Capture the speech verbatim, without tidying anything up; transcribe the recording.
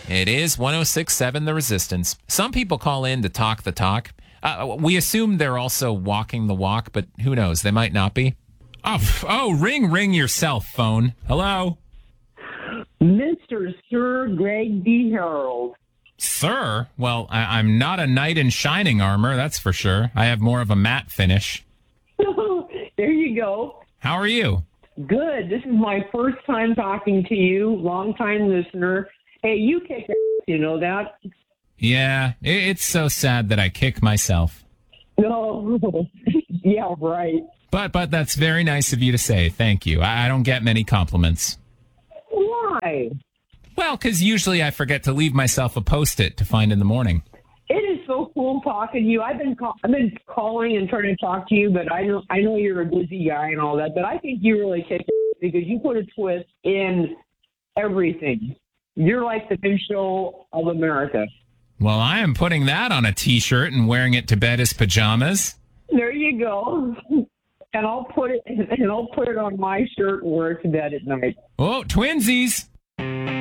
It is one oh six point seven The Resistance. Some people call in to talk the talk. Uh, we assume they're also walking the walk, but who knows? They might not be. Oh, f- oh, ring, ring yourself, phone. Hello? Mister Sir Greg D. Harold. Sir? Well, I- I'm not a knight in shining armor, that's for sure. I have more of a matte finish. There you go. How are you? Good. This is my first time talking to you. Long time listener. Hey, you kick ass, you know that? Yeah, it- it's so sad that I kick myself. No. Yeah, right. But but that's very nice of you to say. Thank you. I, I don't get many compliments. Why? Well, because usually I forget to leave myself a Post-it to find in the morning. It is so cool talking to you. I've been call- I've been calling and trying to talk to you, but I know I know you're a busy guy and all that. But I think you really kick it because you put a twist in everything. You're like the new show of America. Well, I am putting that on a T-shirt and wearing it to bed as pajamas. There you go. And I'll put it and I'll put it on my shirt and wear it to bed at night. Oh, twinsies!